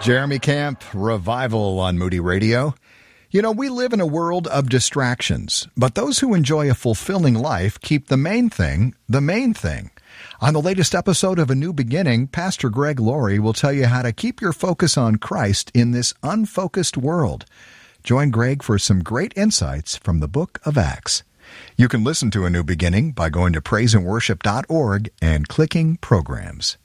Jeremy Camp, Revival on Moody Radio. You know, we live in a world of distractions, but those who enjoy a fulfilling life keep the main thing the main thing. On the latest episode of A New Beginning, Pastor Greg Laurie will tell you how to keep your focus on Christ in this unfocused world. Join Greg for some great insights from the book of Acts. You can listen to A New Beginning by going to praiseandworship.org and clicking Programs.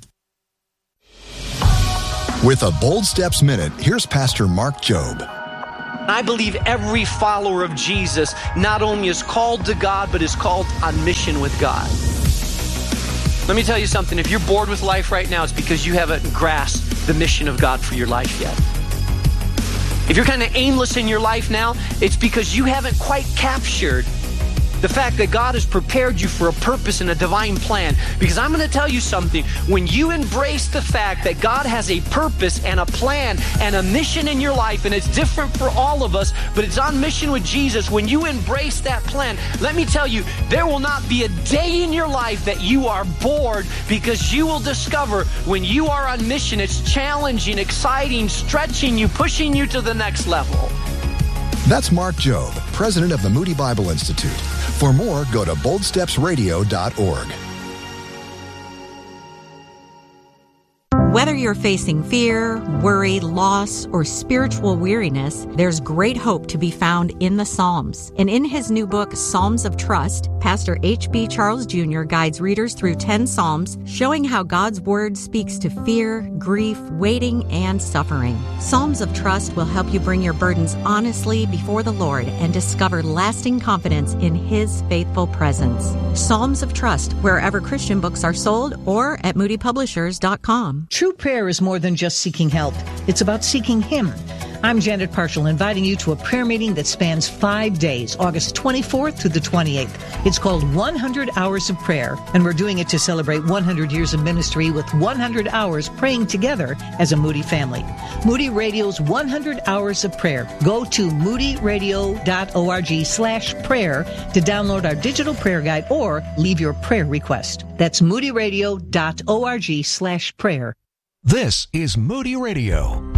With a Bold Steps Minute, here's Pastor Mark Jobe. I believe every follower of Jesus not only is called to God, but is called on mission with God. Let me tell you something. If you're bored with life right now, it's because you haven't grasped the mission of God for your life yet. If you're kind of aimless in your life now, it's because you haven't quite captured the fact that God has prepared you for a purpose and a divine plan. Because I'm going to tell you something. When you embrace the fact that God has a purpose and a plan and a mission in your life, and it's different for all of us, but it's on mission with Jesus, when you embrace that plan, let me tell you, there will not be a day in your life that you are bored, because you will discover when you are on mission, it's challenging, exciting, stretching you, pushing you to the next level. That's Mark Jobe, president of the Moody Bible Institute. For more, go to boldstepsradio.org. Whether you're facing fear, worry, loss, or spiritual weariness, there's great hope to be found in the Psalms. And in his new book, Psalms of Trust, Pastor H.B. Charles Jr. guides readers through 10 Psalms, showing how God's Word speaks to fear, grief, waiting, and suffering. Psalms of Trust will help you bring your burdens honestly before the Lord and discover lasting confidence in His faithful presence. Psalms of Trust, wherever Christian books are sold, or at moodypublishers.com. True prayer is more than just seeking help. It's about seeking Him. I'm Janet Parshall, inviting you to a prayer meeting that spans 5 days, August 24th through the 28th. It's called 100 Hours of Prayer, and we're doing it to celebrate 100 years of ministry with 100 hours praying together as a Moody family. Moody Radio's 100 Hours of Prayer. Go to moodyradio.org/prayer to download our digital prayer guide or leave your prayer request. That's moodyradio.org/prayer. This is Moody Radio.